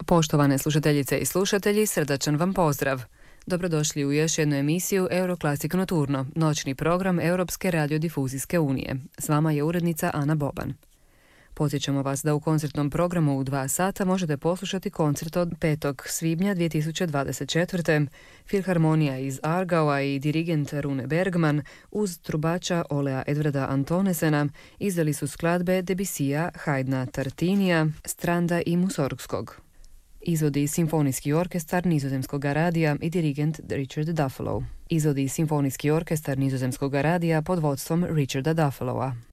Poštovane slušateljice i slušatelji, srdačan vam pozdrav. Dobrodošli u još jednu emisiju Euroclassic Nocturno, noćni program Europske radiodifuzijske unije. S vama je urednica Ana Boban. Podsjećamo vas da u koncertnom programu u 2 sata možete poslušati koncert od 5. svibnja 2024. Filharmonija iz Aargaua i dirigent Rune Bergman uz trubača Olea Edvarda Antonesena izveli su skladbe Debussija, Haydna, Tartinija, Stranda i Mussorgskog. Izvodi Simfonijski orkestar Nizozemskog radija i dirigent Richard Duffalo. Izvodi Simfonijski orkestar Nizozemskog radija pod vodstvom Richarda Duffaloa.